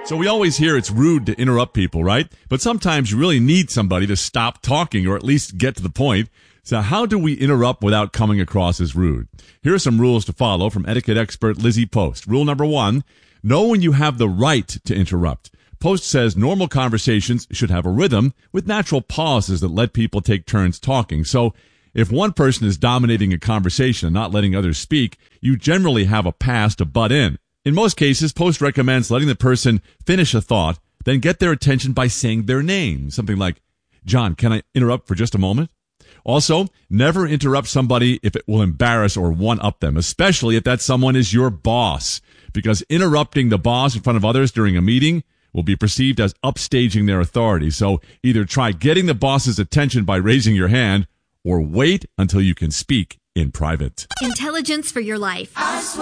So we always hear it's rude to interrupt people, right? But sometimes you really need somebody to stop talking or at least get to the point. So how do we interrupt without coming across as rude? Here are some rules to follow from etiquette expert Lizzie Post. Rule number 1, know when you have the right to interrupt. Post says normal conversations should have a rhythm with natural pauses that let people take turns talking. So if one person is dominating a conversation and not letting others speak, you generally have a pass to butt in. In most cases, Post recommends letting the person finish a thought, then get their attention by saying their name. Something like, John, can I interrupt for just a moment? Also, never interrupt somebody if it will embarrass or one-up them, especially if that someone is your boss, because interrupting the boss in front of others during a meeting will be perceived as upstaging their authority. So either try getting the boss's attention by raising your hand or wait until you can speak in private. Intelligence for your life.